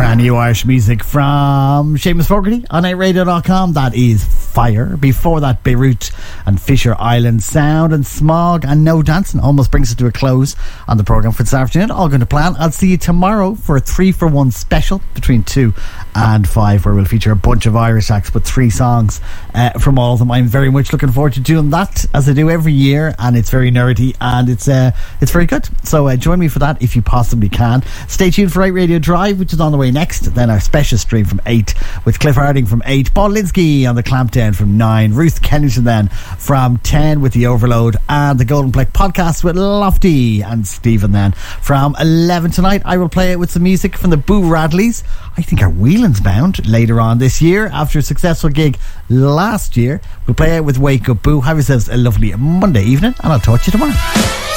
Brand new Irish music from Seamus Fogarty on 8radio.com. That is Fire. Before that, Beirut and Fisher Island Sound and Smog and No Dancing almost brings it to a close on the programme for this afternoon. All going to plan. I'll see you tomorrow for a 3-for-1 special between 2 and 5 where we'll feature a bunch of Irish acts but 3 songs from all of them. I'm very much looking forward to doing that as I do every year, and it's very nerdy and it's very good. So join me for that if you possibly can. Stay tuned for 8 Radio Drive, which is on the way next. Then our special stream from 8 with Cliff Harding from 8, Paul Linsky on the Clampdown from 9, Ruth Kennington then from 10 with the Overload, and the Golden Pleck podcast with Lofty and Stephen then from 11 tonight. I will play it with some music from the Boo Radleys. I think are Whelan's bound later on this year after a successful gig last year. We'll play it with Wake Up Boo. Have yourselves a lovely Monday evening, and I'll talk to you tomorrow.